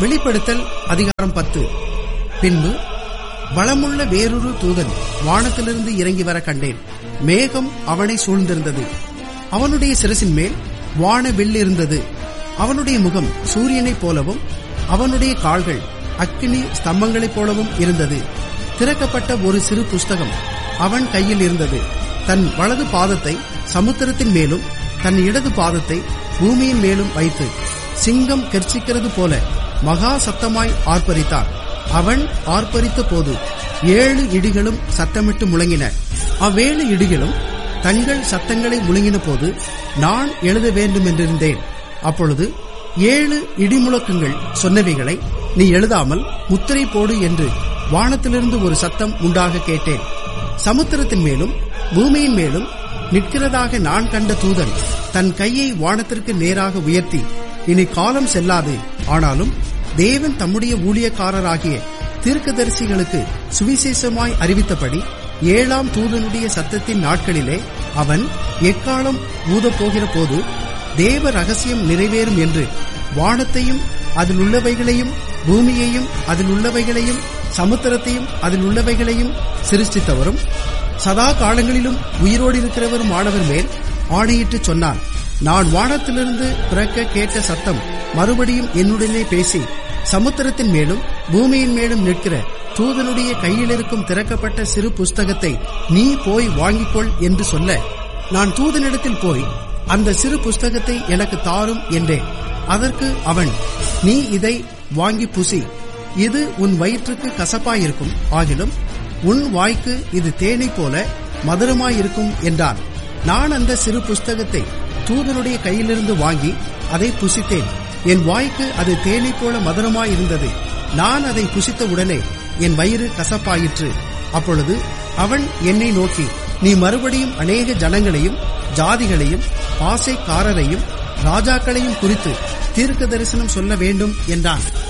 வெளிப்படுத்தல் அதிகாரம் 10. பின்பு பலமுள்ள வேறொரு தூதன் வானத்திலிருந்து இறங்கி வர கண்டேன். மேகம் அவனை சூழ்ந்திருந்தது. அவனுடைய சிரசின் மேல் வான வில் இருந்தது. அவனுடைய முகம் சூரியனைப் போலவும் அவனுடைய கால்கள் அக்கினி ஸ்தம்பங்களைப் போலவும் இருந்தது. திறக்கப்பட்ட ஒரு சிறு புஸ்தகம் அவன் கையில் இருந்தது. தன் வலது பாதத்தை சமுத்திரத்தின் மேலும் தன் இடது பாதத்தை பூமியின் மேலும் வைத்து சிங்கம் கெர்ச்சிக்கிறது போல மகா சத்தமாய் ஆர்ப்பரித்தார். அவன் ஆர்ப்பரித்த போது 7 இடிகளும் சத்தமிட்டு முழங்கின. அவ்வேழு இடிகளும் தங்கள் சத்தங்களை முழங்கின போது நான் எழுத வேண்டும் என்றிருந்தேன். அப்பொழுது 7 இடிமுழக்கங்கள் சொன்னவைகளை நீ எழுதாமல் முத்திரை போடு என்று வானத்திலிருந்து ஒரு சத்தம் உண்டாக கேட்டேன். சமுத்திரத்தின் மேலும் பூமியின் மேலும் நிற்கிறதாக நான் கண்ட தூதன் தன் கையை வானத்திற்கு நேராக உயர்த்தி, இனி காலம் செல்லாது, ஆனாலும் தேவன் தம்முடைய ஊழியக்காரராகிய தீர்க்கதரிசிகளுக்கு சுவிசேஷமாய் அறிவித்தபடி 7ஆம் தூதனுடைய சத்தத்தின் நாட்களிலே அவன் எக்காலம் ஊதப்போகிற போது தேவ ரகசியம் நிறைவேறும் என்று வானத்தையும் அதில் உள்ளவைகளையும் பூமியையும் அதில் உள்ளவைகளையும் சமுத்திரத்தையும் அதில் உள்ளவைகளையும் சிருஷ்டித்தவரும் சதா காலங்களிலும் உயிரோடு இருக்கிறவரும் ஆனவர் மேல் ஆணையிட்டு சொன்னான். நான் வானத்திலிருந்து பிறக்க கேட்ட சத்தம் மறுபடியும் என்னுடனே பேசி, சமுத்திரத்தின் மேலும் பூமியின் மேலும் நிற்கிற தூதனுடைய கையில் இருக்கும் திறக்கப்பட்ட சிறு புஸ்தகத்தை நீ போய் வாங்கிக்கொள் என்று சொல்ல, நான் தூதனிடத்தில் போய் அந்த சிறு புஸ்தகத்தை எனக்கு தாரும் என்றேன். அதற்கு அவன், நீ இதை வாங்கி புசி, இது உன் வயிற்றுக்கு கசப்பாயிருக்கும், ஆகிலும் உன் வாய்க்கு இது தேனை போல மதுரமாயிருக்கும் என்றான். நான் அந்த சிறு புஸ்தகத்தை தூதனுடைய கையிலிருந்து வாங்கி அதை புசித்தேன். என் வாய்க்கு அது தேனை போல மதுரமாயிருந்தது. நான் அதை புசித்த உடனே என் வயிறு கசப்பாயிற்று. அப்பொழுது அவன் என்னை நோக்கி, நீ மறுபடியும் அநேக ஜனங்களையும் ஜாதிகளையும் பாசைக்காரரையும் ராஜாக்களையும் குறித்து தீர்க்க தரிசனம் சொல்ல வேண்டும் என்றான்.